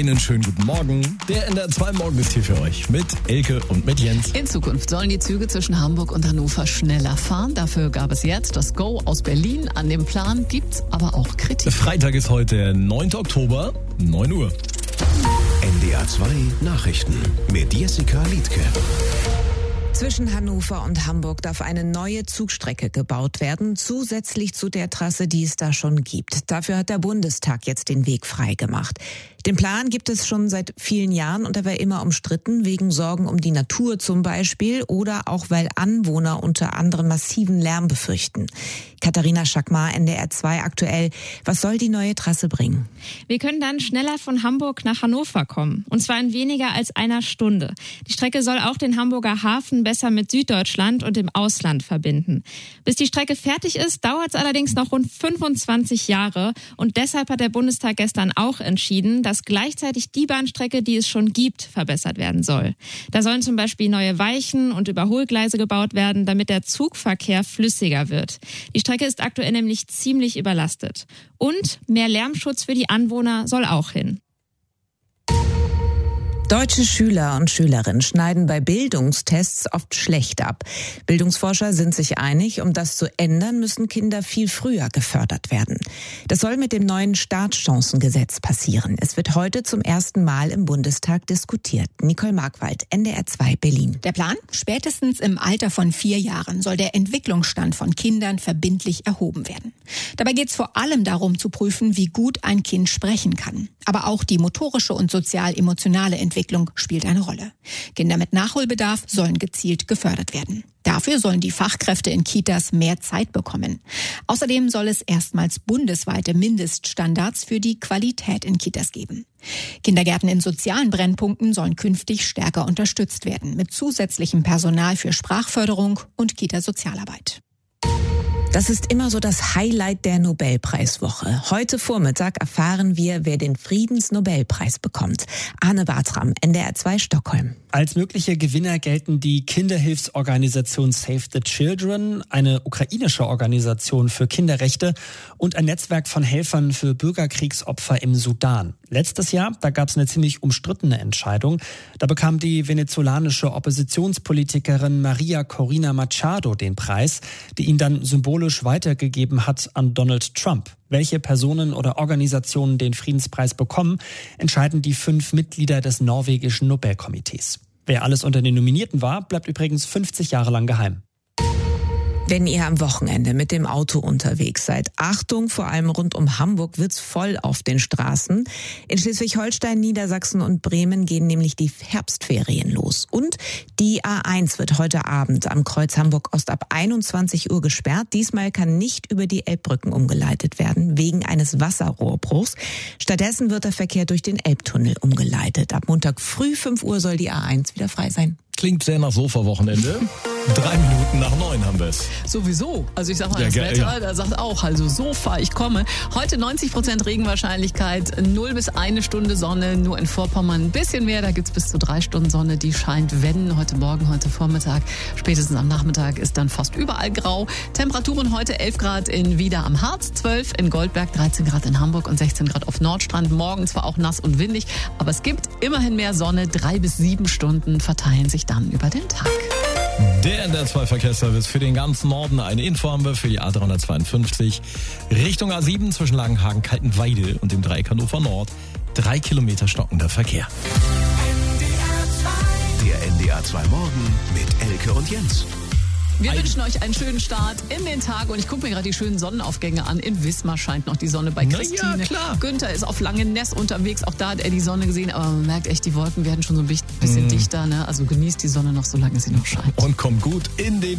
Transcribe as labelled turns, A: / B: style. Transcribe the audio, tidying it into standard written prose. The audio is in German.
A: Einen schönen guten Morgen. Der NDR 2 Morgen ist hier für euch mit Elke und mit Jens.
B: In Zukunft sollen die Züge zwischen Hamburg und Hannover schneller fahren. Dafür gab es jetzt das Go aus Berlin. An dem Plan gibt's aber auch Kritik.
A: Freitag ist heute der 9. Oktober, 9 Uhr.
C: NDR 2 Nachrichten mit Jessica Liedtke.
D: Zwischen Hannover und Hamburg darf eine neue Zugstrecke gebaut werden, zusätzlich zu der Trasse, die es da schon gibt. Dafür hat der Bundestag jetzt den Weg freigemacht. Den Plan gibt es schon seit vielen Jahren und er war immer umstritten, wegen Sorgen um die Natur zum Beispiel oder auch weil Anwohner unter anderem massiven Lärm befürchten. Katharina Schackmar, NDR 2 aktuell. Was soll die neue Trasse bringen?
E: Wir können dann schneller von Hamburg nach Hannover kommen. Und zwar in weniger als einer Stunde. Die Strecke soll auch den Hamburger Hafen besser mit Süddeutschland und dem Ausland verbinden. Bis die Strecke fertig ist, dauert es allerdings noch rund 25 Jahre. Und deshalb hat der Bundestag gestern auch entschieden, dass gleichzeitig die Bahnstrecke, die es schon gibt, verbessert werden soll. Da sollen zum Beispiel neue Weichen und Überholgleise gebaut werden, damit der Zugverkehr flüssiger wird. Die Strecke ist aktuell nämlich ziemlich überlastet. Und mehr Lärmschutz für die Anwohner soll auch hin.
D: Deutsche Schüler und Schülerinnen schneiden bei Bildungstests oft schlecht ab. Bildungsforscher sind sich einig, um das zu ändern, müssen Kinder viel früher gefördert werden. Das soll mit dem neuen Startchancengesetz passieren. Es wird heute zum ersten Mal im Bundestag diskutiert. Nicole Markwald, NDR 2 Berlin.
F: Der Plan? Spätestens im Alter von 4 Jahren soll der Entwicklungsstand von Kindern verbindlich erhoben werden. Dabei geht es vor allem darum zu prüfen, wie gut ein Kind sprechen kann. Aber auch die motorische und sozial-emotionale Entwicklung spielt eine Rolle. Kinder mit Nachholbedarf sollen gezielt gefördert werden. Dafür sollen die Fachkräfte in Kitas mehr Zeit bekommen. Außerdem soll es erstmals bundesweite Mindeststandards für die Qualität in Kitas geben. Kindergärten in sozialen Brennpunkten sollen künftig stärker unterstützt werden, mit zusätzlichem Personal für Sprachförderung und Kita-Sozialarbeit.
D: Das ist immer so das Highlight der Nobelpreiswoche. Heute Vormittag erfahren wir, wer den Friedensnobelpreis bekommt. Arne Bartram, NDR 2 Stockholm.
G: Als mögliche Gewinner gelten die Kinderhilfsorganisation Save the Children, eine ukrainische Organisation für Kinderrechte und ein Netzwerk von Helfern für Bürgerkriegsopfer im Sudan. Letztes Jahr, da gab es eine ziemlich umstrittene Entscheidung. Da bekam die venezolanische Oppositionspolitikerin Maria Corina Machado den Preis, die ihn dann symbolisch weitergegeben hat an Donald Trump. Welche Personen oder Organisationen den Friedenspreis bekommen, entscheiden die 5 Mitglieder des norwegischen Nobelkomitees. Wer alles unter den Nominierten war, bleibt übrigens 50 Jahre lang geheim.
D: Wenn ihr am Wochenende mit dem Auto unterwegs seid, Achtung, vor allem rund um Hamburg wird's voll auf den Straßen. In Schleswig-Holstein, Niedersachsen und Bremen gehen nämlich die Herbstferien los. Und die A1 wird heute Abend am Kreuz Hamburg-Ost ab 21 Uhr gesperrt. Diesmal kann nicht über die Elbbrücken umgeleitet werden, wegen eines Wasserrohrbruchs. Stattdessen wird der Verkehr durch den Elbtunnel umgeleitet. Ab Montag früh 5 Uhr soll die A1 wieder frei sein.
A: Klingt sehr nach Sofa-Wochenende. 3 Minuten nach 9 haben wir es.
B: Sowieso. Also ich sag mal, das Wetter, da sagt auch, also Sofa, ich komme. Heute 90% Regenwahrscheinlichkeit, 0 bis 1 Stunde Sonne, nur in Vorpommern ein bisschen mehr. Da gibt's bis zu 3 Stunden Sonne, die scheint, wenn heute Morgen, heute Vormittag, spätestens am Nachmittag ist dann fast überall grau. Temperaturen heute 11 Grad in Wieder am Harz, 12 in Goldberg, 13 Grad in Hamburg und 16 Grad auf Nordstrand. Morgen zwar auch nass und windig, aber es gibt immerhin mehr Sonne. 3 bis 7 Stunden verteilen sich dann über den Tag.
A: Der NDR 2 Verkehrsservice für den ganzen Norden. Eine Info haben wir für die A352 Richtung A7 zwischen Langenhagen-Kaltenweide und dem Dreieck Hannover Nord. 3 Kilometer stockender Verkehr.
C: Der NDR 2 Morgen mit Elke und Jens.
B: Wir wünschen euch einen schönen Start in den Tag und ich gucke mir gerade die schönen Sonnenaufgänge an. In Wismar scheint noch die Sonne bei Christine.
A: Ja, klar.
B: Günther ist auf Langeness unterwegs, auch da hat er die Sonne gesehen, aber man merkt echt, die Wolken werden schon so ein bisschen dichter. Ne? Also genießt die Sonne noch, solange sie noch scheint.
A: Und kommt gut in den